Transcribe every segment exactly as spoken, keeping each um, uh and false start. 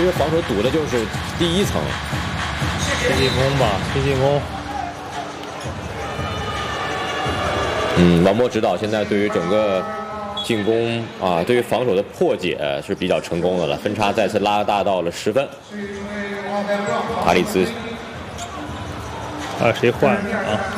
实防守堵的就是第一层。 拼进攻吧，拼进攻。 嗯，王波指导现在对于整个进攻啊，对于防守的破解是比较成功的了，分差再次拉大到了十分。卡里兹， 啊，谁换啊？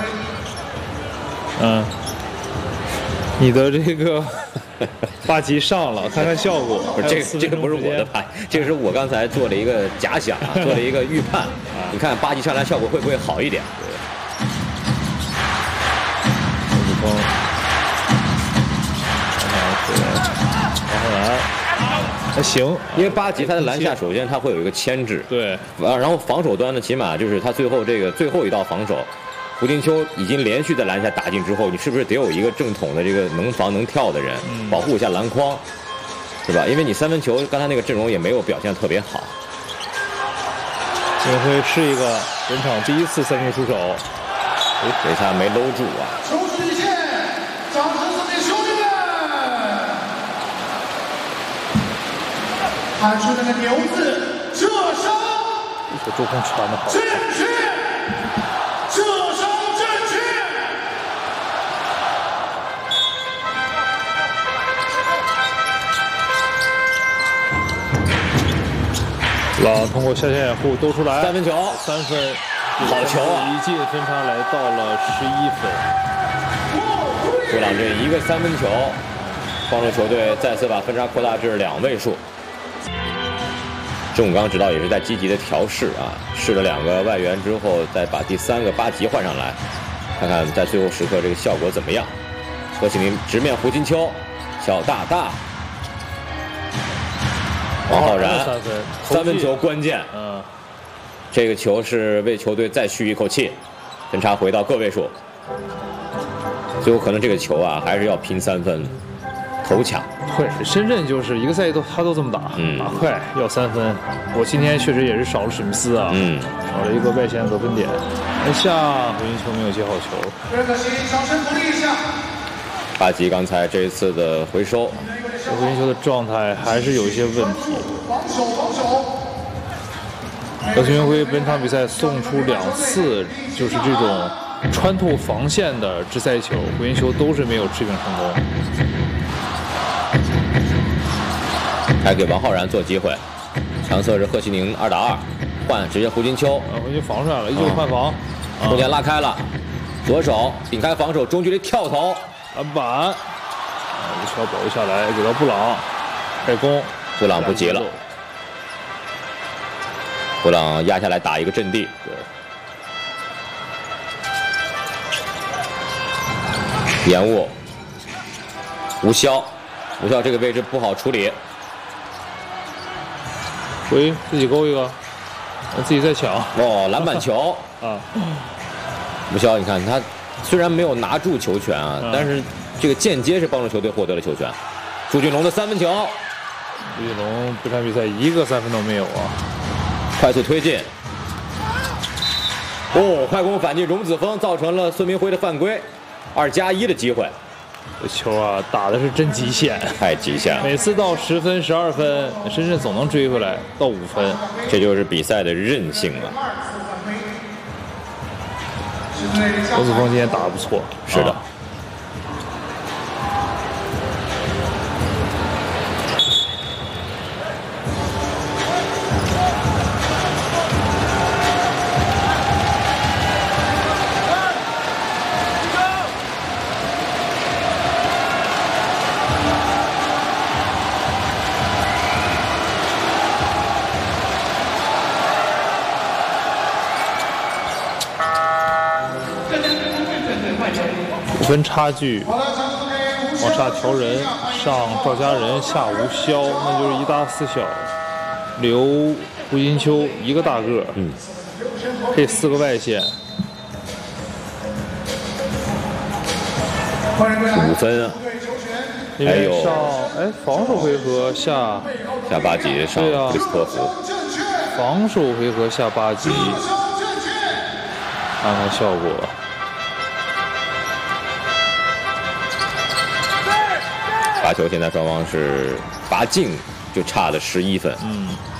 嗯，你的这个八级上了，看看效果。 不是这个，这个不是我的牌，这个是我刚才做了一个假想啊，做了一个预判。你看八级上来效果会不会好一点？ 锋，王浩然，还行， 因为八级他的篮下首先他会有一个牵制， 对， 啊，然后防守端呢，起码就是他最后这个最后一道防守，胡金秋已经连续在篮下打进之后，你是不是得有一个正统的这个能防能跳的人，嗯、保护一下篮筐，是吧？因为你三分球刚才那个阵容也没有表现特别好。 这回是一个本场第一次三分出手。 哎，这下没搂住啊！ 手指一线，掌声送给兄弟们！喊出那个牛字，射手！ 这周空传的好。 正确，射手正确。 老通过下线掩护兜出来， 三分球， 三分。 好球啊！ 一进分差来到了十一分。 布朗这一个三分球，帮助球队再次把分差扩大至两位数。郑武刚指导也是在积极的调试啊，试了两个外援之后，再把第三个八级换上来，看看在最后时刻这个效果怎么样。何启明直面胡金秋，小大大，王浩然三分， 三分球关键。 嗯。 这个球是为球队再续一口气，分差回到个位数。最后可能这个球啊，还是要拼三分，头抢。 会，深圳就是一个赛季都他都这么打，嗯、打快要三分。我今天确实也是少了史密斯啊， 嗯， 少了一个外线得分点。那下胡金秋没有接好球， 热可惜，掌声鼓励一下。 巴吉刚才这一次的回收， 胡金秋的状态还是有一些问题。 防守，防守。 何群辉本场比赛送出两次，就是这种穿透防线的直塞球，胡金秋都是没有持平成功。 还给王浩然做机会，强侧是贺西宁二打二，换直接胡金秋， 啊，胡金秋防出来了，依旧换防， 空间拉开了，左手顶开防守，中距离跳投， 篮板，啊，一球保卫下来，给到布朗，开攻， 布朗不急了。布朗压下来打一个阵地，对，延误，吴骁，吴骁这个位置不好处理， 回自己勾一个，自己再抢， 哦，篮板球啊， 吴骁，你看他虽然没有拿住球权啊，嗯、但是这个间接是帮助球队获得了球权。朱俊龙的三分球， 朱俊龙这场比赛一个三分都没有啊。 快速推进，哦，快攻反击荣子峰，造成了孙明辉的犯规，二加一的机会。 这球啊，打的是真极限， 太极限了。 每次到十分、十二分，深圳总能追回来到五分， 这就是比赛的韧性了。 荣子峰今天打得不错， 是的。啊分差距往下调人，上赵家人，下吴骁，那就是一大四小，留胡金秋一个大个， 嗯， 这四个外线， 五分啊， 因为上哎防守回合下下八级上克里斯托弗， 防守回合下八级，看看效果。 罚球现在双方是罚进就差了十一分。 嗯。